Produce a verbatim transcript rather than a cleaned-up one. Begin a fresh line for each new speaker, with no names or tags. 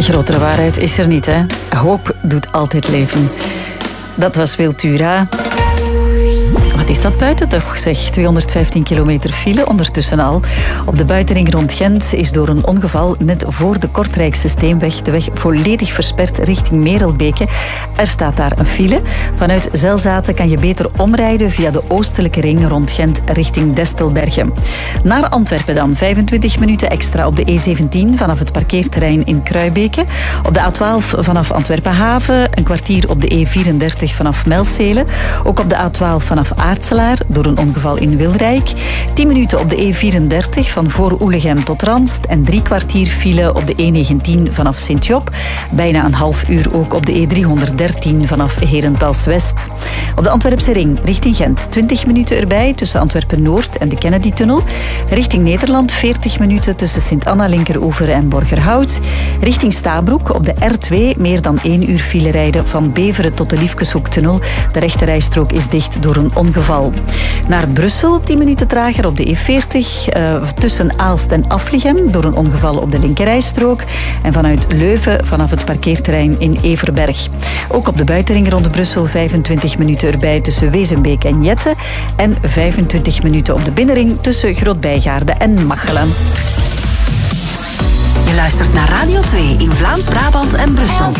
Grotere waarheid is er niet, hè. Hoop doet altijd leven. Dat was Wiltura. Wat is dat buiten toch, zeg? tweehonderdvijftien kilometer file ondertussen al. Op de buitenring rond Gent is door een ongeval net voor de Kortrijkse Steenweg de weg volledig versperd richting Merelbeke. Er staat daar een file. Vanuit Zelzaten kan je beter omrijden via de oostelijke ring rond Gent richting Destelbergen. Naar Antwerpen dan. vijfentwintig minuten extra op de E zeventien vanaf het parkeerterrein in Kruibeke. Op de A twaalf vanaf Antwerpen Haven. Een kwartier op de E vierendertig vanaf Melcelen. Ook op de A twaalf vanaf Aartselaar door een ongeval in Wilrijk. tien minuten op de E vierendertig van voor Oelegem tot Ranst. En drie kwartier file op de E negentien vanaf Sint-Job. Bijna een half uur ook op de E driehonderddertien vanaf Herentals-West. Op de Antwerpse ring richting Gent. twintig minuten erbij tussen Antwerpen-Noord en de Kennedy-tunnel. Richting Nederland veertig minuten tussen Sint-Anna-Linkeroever en Borgerhout. Richting Stabroek op de R twee meer dan één uur file rijden van Beveren tot de Liefkeshoektunnel. De rechterrijstrook is dicht door een ongeval. Naar Brussel, tien minuten trager op de E veertig, uh, tussen Aalst en Aflichem door een ongeval op de linkerrijstrook. En vanuit Leuven vanaf het parkeerterrein in Everberg. Ook op de buitenring rond Brussel vijfentwintig minuten erbij tussen Wezenbeek en Jette. En vijfentwintig minuten op de binnenring tussen Grootbijgaarde en Machelen.
Je luistert naar Radio twee in Vlaams-Brabant en Brussel.